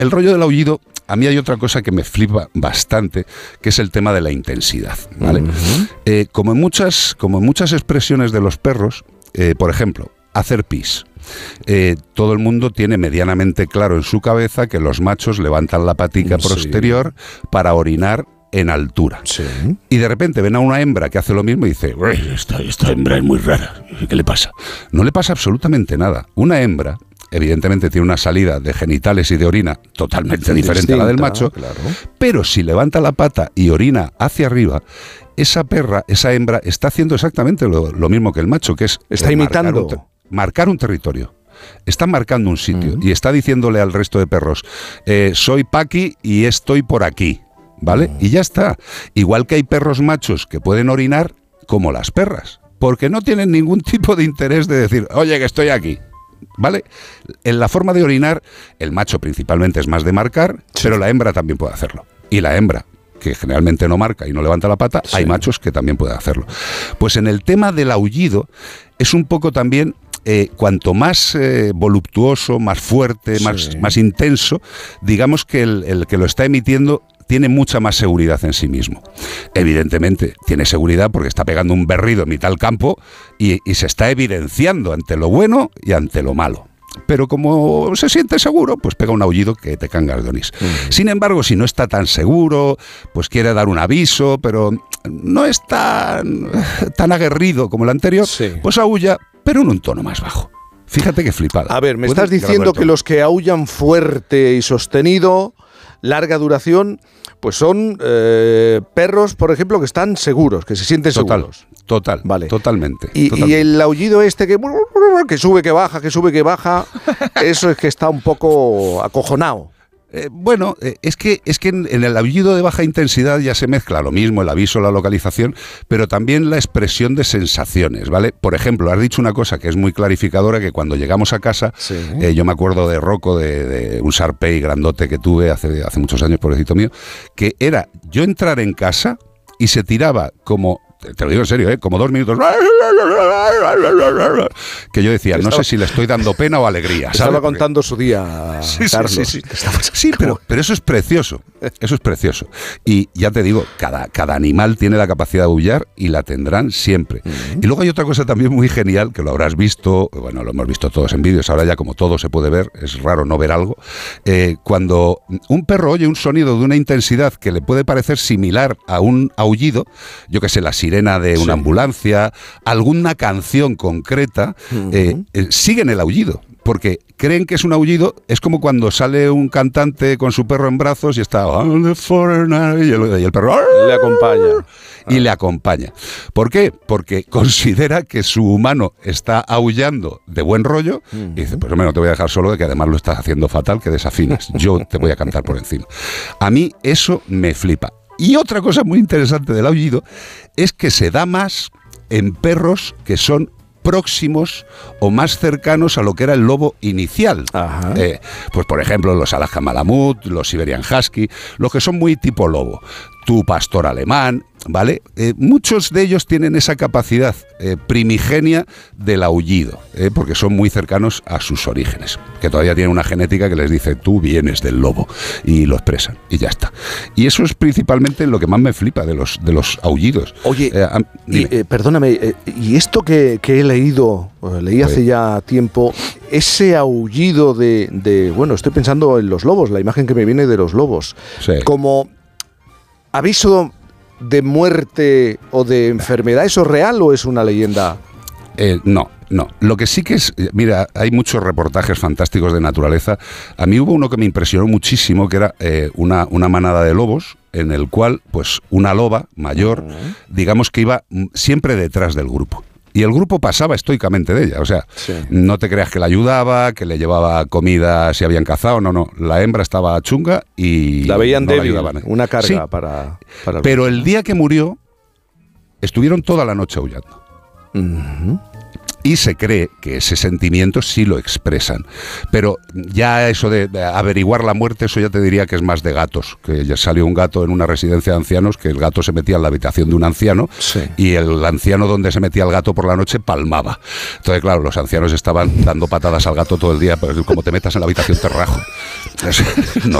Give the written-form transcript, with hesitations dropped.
el rollo del aullido, a mí hay otra cosa que me flipa bastante, que es el tema de la intensidad, ¿vale? Como en muchas expresiones de los perros, por ejemplo, hacer pis. Todo el mundo tiene medianamente claro en su cabeza que los machos levantan la patica posterior para orinar en altura. Sí. Y de repente ven a una hembra que hace lo mismo y dice, esta hembra es muy rara, ¿qué le pasa? No le pasa absolutamente nada. Una hembra evidentemente tiene una salida de genitales y de orina totalmente diferente a la del macho, claro. Pero si levanta la pata y orina hacia arriba, esa hembra está haciendo exactamente lo mismo que el macho, que es... Está imitando. Marcar un territorio. Está marcando un sitio y está diciéndole al resto de perros, soy Paqui y estoy por aquí, ¿vale? Y ya está. Igual que hay perros machos que pueden orinar como las perras, porque no tienen ningún tipo de interés de decir, oye, que estoy aquí, ¿vale? En la forma de orinar, el macho principalmente es más de marcar, pero la hembra también puede hacerlo. Y la hembra, que generalmente no marca y no levanta la pata, hay machos que también pueden hacerlo. Pues en el tema del aullido, es un poco también... cuanto más voluptuoso, más fuerte, más intenso, digamos que el que lo está emitiendo tiene mucha más seguridad en sí mismo. Evidentemente, tiene seguridad porque está pegando un berrido en mitad del campo y se está evidenciando ante lo bueno y ante lo malo. Pero como se siente seguro, pues pega un aullido que te cangas de onís. Sin embargo, si no está tan seguro, pues quiere dar un aviso, pero no es tan aguerrido como el anterior, pues aúlla, pero en un tono más bajo. Fíjate qué flipada. A ver, me estás diciendo que los que aúllan fuerte y sostenido, larga duración, pues son perros, por ejemplo, que están seguros, que se sienten seguros. Vale. Totalmente. Y el aullido este que sube, que baja, eso es que está un poco acojonado. Es que en el aullido de baja intensidad ya se mezcla lo mismo, el aviso, la localización, pero también la expresión de sensaciones, ¿vale? Por ejemplo, has dicho una cosa que es muy clarificadora, que cuando llegamos a casa, yo me acuerdo de Rocco, de un Shar-Pei grandote que tuve hace muchos años, pobrecito mío, que era yo entrar en casa y se tiraba como... Te lo digo en serio, como 2 minutos que yo decía, no sé si le estoy dando pena o alegría. Estaba contando su día, Carlos. Sí, pero eso es precioso. Eso es precioso. Y ya te digo, cada animal tiene la capacidad de aullar y la tendrán siempre. Y luego hay otra cosa también muy genial, que lo habrás visto, bueno, lo hemos visto todos en vídeos, ahora ya como todo se puede ver, es raro no ver algo. Cuando un perro oye un sonido de una intensidad que le puede parecer similar a un aullido, yo que sé, la sirena de una ambulancia, alguna canción concreta, siguen el aullido, porque creen que es un aullido. Es como cuando sale un cantante con su perro en brazos y está y el perro le acompaña. Y le acompaña. ¿Por qué? Porque considera que su humano está aullando de buen rollo y dice, pues hombre, no te voy a dejar solo, de que además lo estás haciendo fatal, que desafinas. Yo te voy a cantar por encima. A mí eso me flipa. Y otra cosa muy interesante del aullido es que se da más en perros que son próximos o más cercanos a lo que era el lobo inicial. Pues por ejemplo los Alaskan Malamut, los Siberian Husky, los que son muy tipo lobo. Tu pastor alemán, ¿vale? Muchos de ellos tienen esa capacidad primigenia del aullido, porque son muy cercanos a sus orígenes, que todavía tienen una genética que les dice, tú vienes del lobo, y lo expresan, y ya está. Y eso es principalmente lo que más me flipa de los aullidos. Oye, perdóname, y esto que he leído, leí hace ya tiempo, ese aullido bueno, estoy pensando en los lobos, la imagen que me viene de los lobos, como aviso de muerte o de enfermedad, ¿eso es real o es una leyenda? No. Lo que sí que es... Mira, hay muchos reportajes fantásticos de naturaleza. A mí hubo uno que me impresionó muchísimo, que era una manada de lobos, en el cual, pues, una loba mayor, digamos que iba siempre detrás del grupo. Y el grupo pasaba estoicamente de ella, o sea, no te creas que la ayudaba, que le llevaba comida si habían cazado, no, la hembra estaba chunga y la veían no débil, la ayudaban. Una carga para pero el día que murió, estuvieron toda la noche aullando. y se cree que ese sentimiento sí lo expresan. Pero ya eso de averiguar la muerte, eso ya te diría que es más de gatos, que ya salió un gato en una residencia de ancianos, que el gato se metía en la habitación de un anciano, sí, y el anciano donde se metía el gato por la noche palmaba. Entonces, claro, los ancianos estaban dando patadas al gato todo el día, pues como te metas en la habitación te rajo.